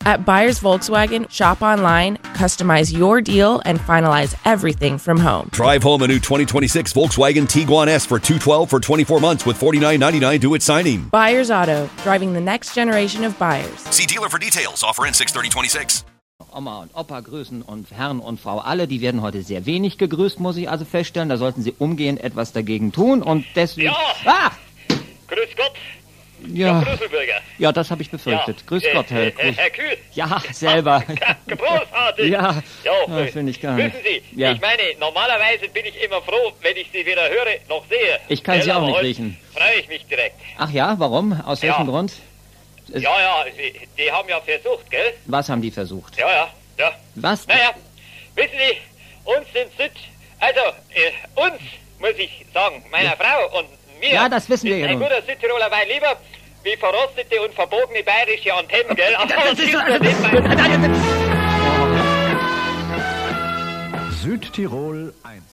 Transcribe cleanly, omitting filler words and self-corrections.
At Buyers Volkswagen, shop online, customize your deal, and finalize everything from home. Drive home a new 2026 Volkswagen Tiguan S for $212 for 24 months with $49.99 due at signing. Buyers Auto, driving the next generation of buyers. See dealer for details. Offer ends 6/30/26. Oma und Opa grüßen und Herren und Frau alle, die werden heute sehr wenig gegrüßt, muss ich also feststellen. Da sollten Sie umgehend etwas dagegen tun und deswegen... Ja! Ah! Grüß Gott! Ja, Brüsselbürger. ja, das habe ich befürchtet. Grüß Gott, Herr Kruse. Herr Kühl. Ja, selber. Großartig. Ja, ja, finde ich gar nicht. Wissen Sie, Ja. ich meine, normalerweise bin ich immer froh, wenn ich Sie weder höre noch sehe. Ich kann Sie auch Aber nicht heute riechen. freue ich mich direkt. Ach ja, warum? Aus welchem Ja. Grund? Ja, die haben ja versucht, gell? Was haben die versucht? Ja. Was? Naja, wissen Sie, uns in uns, muss ich sagen, meiner Frau und mir, Ja, das wissen wir ist ja ein nun. guter Südtiroler Wein lieber wie verrostete und verbogene bayerische Antennen, gell? Aber Das ist das nicht mein... Südtirol 1.